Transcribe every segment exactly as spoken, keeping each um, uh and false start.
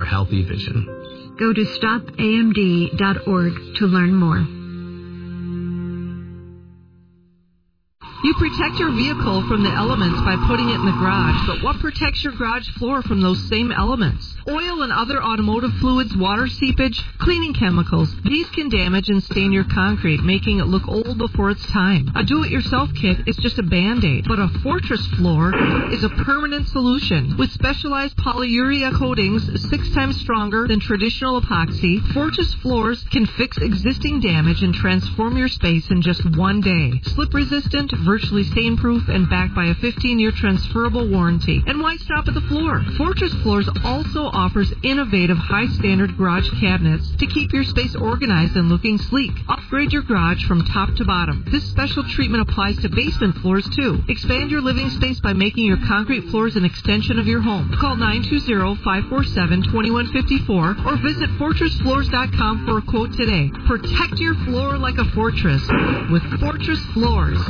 healthy vision. Go to stop A M D dot org to learn more. You protect your vehicle from the elements by putting it in the garage, but what protects your garage floor from those same elements? Oil and other automotive fluids, water seepage, cleaning chemicals. These can damage and stain your concrete, making it look old before its time. A do-it-yourself kit is just a Band-Aid, but a Fortress floor is a permanent solution. With specialized polyurea coatings six times stronger than traditional epoxy, Fortress floors can fix existing damage and transform your space in just one day. Slip-resistant, virtually stain-proof, and backed by a fifteen-year transferable warranty. And why stop at the floor? Fortress Floors also offers innovative, high-standard garage cabinets to keep your space organized and looking sleek. Upgrade your garage from top to bottom. This special treatment applies to basement floors, too. Expand your living space by making your concrete floors an extension of your home. Call nine two zero, five four seven, two one five four or visit fortress floors dot com for a quote today. Protect your floor like a fortress with Fortress Floors.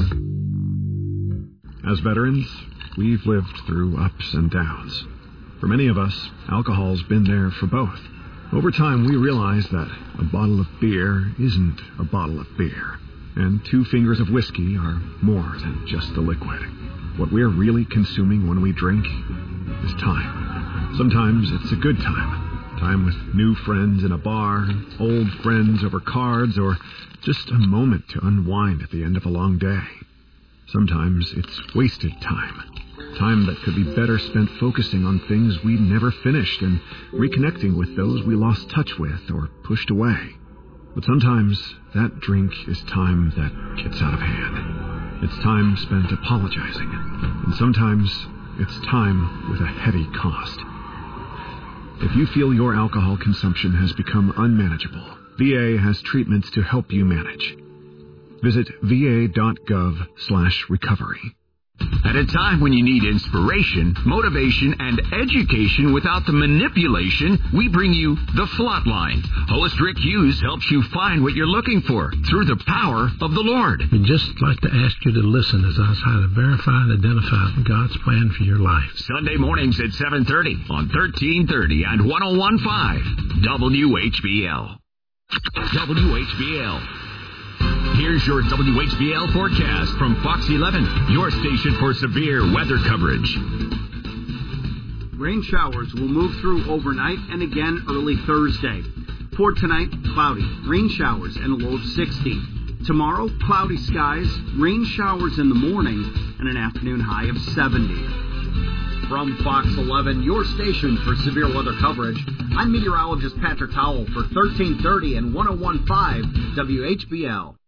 As veterans, we've lived through ups and downs. For many of us, alcohol's been there for both. Over time, we realized that a bottle of beer isn't a bottle of beer, and two fingers of whiskey are more than just the liquid. What we're really consuming when we drink is time. Sometimes it's a good time. Time with new friends in a bar, old friends over cards, or just a moment to unwind at the end of a long day. Sometimes it's wasted time. Time that could be better spent focusing on things we never finished and reconnecting with those we lost touch with or pushed away. But sometimes that drink is time that gets out of hand. It's time spent apologizing. And sometimes it's time with a heavy cost. If you feel your alcohol consumption has become unmanageable, V A has treatments to help you manage. Visit va.gov slash recovery. At a time when you need inspiration, motivation, and education without the manipulation, we bring you The Flatline. Host Rick Hughes helps you find what you're looking for through the power of the Lord. We'd just like to ask you to listen as I try to verify and identify God's plan for your life. Sunday mornings at seven thirty on thirteen thirty and one oh one point five W H B L. W H B L. Here's your W H B L forecast from Fox eleven, your station for severe weather coverage. Rain showers will move through overnight and again early Thursday. For tonight, cloudy, rain showers and a low of sixty. Tomorrow, cloudy skies, rain showers in the morning, and an afternoon high of seventy. From Fox eleven, your station for severe weather coverage, I'm meteorologist Patrick Howell for thirteen thirty and one oh one point five W H B L.